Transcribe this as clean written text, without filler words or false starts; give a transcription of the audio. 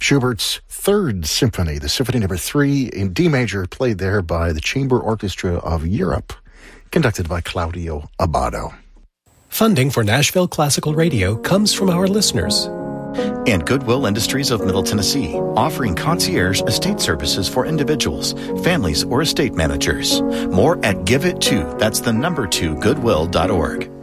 Schubert's Third Symphony, the Symphony Number 3 in D major, played there by the Chamber Orchestra of Europe, conducted by Claudio Abbado. Funding for Nashville Classical Radio comes from our listeners. And Goodwill Industries of Middle Tennessee, offering concierge estate services for individuals, families, or estate managers. More at Give It To, that's the number 2, goodwill.org.